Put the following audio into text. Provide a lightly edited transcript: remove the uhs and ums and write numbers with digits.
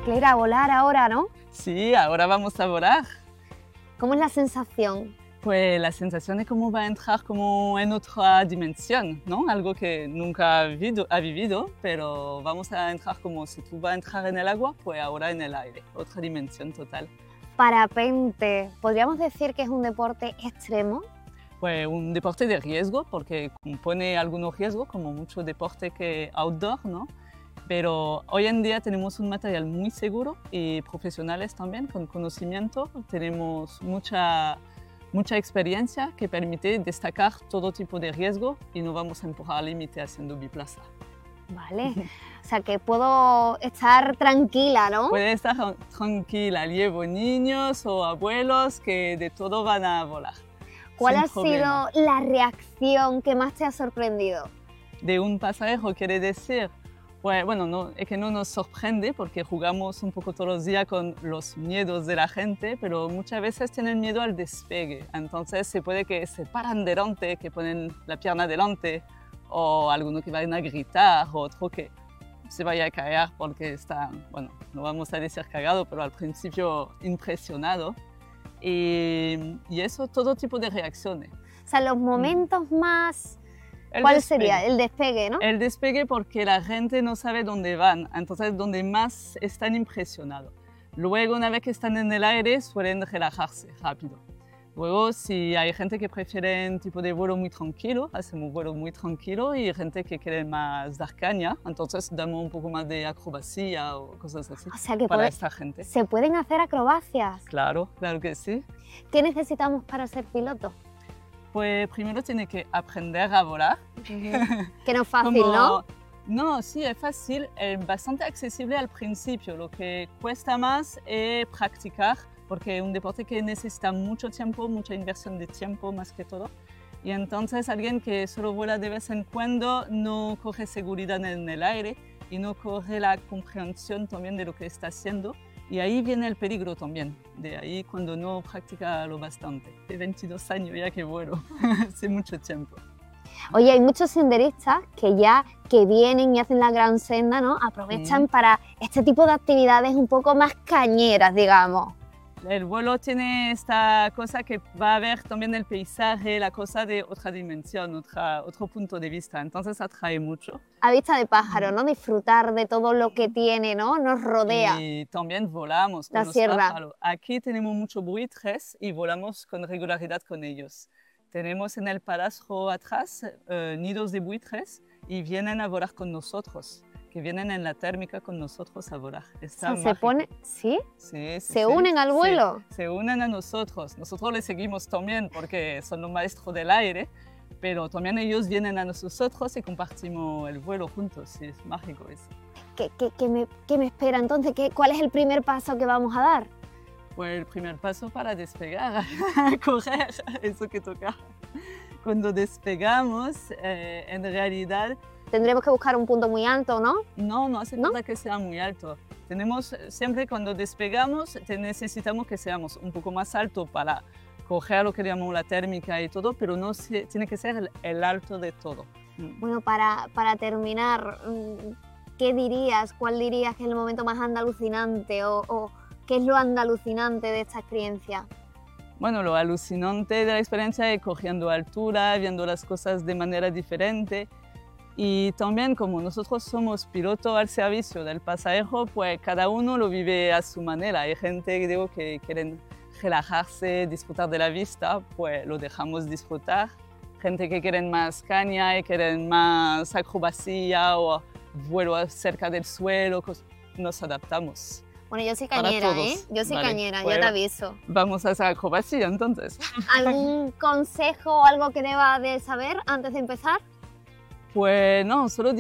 ir a volar ahora, ¿no? Sí, ahora vamos a volar. ¿Cómo es la sensación? Pues la sensación es como va a entrar como en otra dimensión, ¿no? Algo que nunca ha vivido, pero vamos a entrar como si tú vas a entrar en el agua, pues ahora en el aire, otra dimensión total. Parapente, ¿podríamos decir que es un deporte extremo? Pues un deporte de riesgo, porque compone algunos riesgos, como mucho deporte que outdoor, ¿no? Pero hoy en día tenemos un material muy seguro y profesionales también, con conocimiento. Tenemos mucha experiencia que permite destacar todo tipo de riesgo y no vamos a empujar al límite haciendo biplaza. Vale, o sea que puedo estar tranquila, ¿no? Puede estar tranquila, llevo niños o abuelos que de todo van a volar. ¿Cuál sin ha problema. sido la reacción que más te ha sorprendido? De un pasajero quiere decir, pues, bueno, no, es que no nos sorprende porque jugamos un poco todos los días con los miedos de la gente, pero muchas veces tienen miedo al despegue. Entonces se puede que se paran delante, que ponen la pierna delante, o alguno que vayan a gritar, o otro que se vaya a caer porque está, bueno, no vamos a decir cagado, pero al principio impresionado. Y eso, todo tipo de reacciones. O sea, los momentos más... El ¿Cuál despegue. sería? El despegue, ¿no? El despegue porque la gente no sabe dónde van, entonces donde más están impresionados. Luego, una vez que están en el aire, suelen relajarse rápido. Luego, si hay gente que prefiere un tipo de vuelo muy tranquilo, hacemos vuelo muy tranquilo, y gente que quiere más dar caña, entonces damos un poco más de acrobacia o cosas así O sea que para esta gente. se pueden hacer acrobacias. Claro, claro que sí. ¿Qué necesitamos para ser piloto? Pues primero tiene que aprender a volar. Que no es fácil, ¿no? No, sí, es fácil, es bastante accesible al principio. Lo que cuesta más es practicar, porque es un deporte que necesita mucho tiempo, mucha inversión de tiempo más que todo. Y entonces alguien que solo vuela de vez en cuando no coge seguridad en el aire y no coge la comprensión también de lo que está haciendo. Y ahí viene el peligro también, de ahí cuando no practica lo bastante. De 22 años ya que vuelo, hace mucho tiempo. Oye, hay muchos senderistas que vienen y hacen la gran senda, ¿no? Aprovechan para este tipo de actividades un poco más cañeras, digamos. El vuelo tiene esta cosa que va a ver también el paisaje, la cosa de otra dimensión, otro punto de vista, entonces atrae mucho. A vista de pájaro, ¿no? Disfrutar de todo lo que tiene, ¿no? Nos rodea. Y también volamos con La los sierra. pájaros. Aquí tenemos muchos buitres y volamos con regularidad con ellos. Tenemos en el palacio atrás nidos de buitres y vienen a volar con nosotros, que vienen en la térmica con nosotros a volar. Está Se pone, ¿sí? Sí, ¿Se unen al vuelo? Se unen a nosotros. Nosotros les seguimos también porque son los maestros del aire, pero también ellos vienen a nosotros y compartimos el vuelo juntos. Sí, es mágico eso. ¿Qué me espera entonces? ¿Cuál es el primer paso que vamos a dar? Pues el primer paso para despegar, correr, eso que toca. Cuando despegamos, en realidad... Tendremos que buscar un punto muy alto, ¿no? No hace falta que sea muy alto. Siempre cuando despegamos, necesitamos que seamos un poco más alto para coger lo que llamamos la térmica y todo, pero no tiene que ser el alto de todo. Bueno, para terminar, ¿qué dirías? ¿Cuál dirías que es el momento más alucinante o qué es lo alucinante de esta experiencia? Bueno, lo alucinante de la experiencia es cogiendo altura, viendo las cosas de manera diferente. Y también como nosotros somos pilotos al servicio del pasajero, pues cada uno lo vive a su manera. Hay gente que quieren relajarse, disfrutar de la vista, pues lo dejamos disfrutar. Gente que quieren más caña y quieren más acrobacia o vuelo cerca del suelo, nos adaptamos. Bueno, yo soy cañera, ¿eh? Yo soy cañera, yo te aviso. Vamos a hacer acrobacia entonces. ¿Algún consejo o algo que deba de saber antes de empezar? Pues no, solo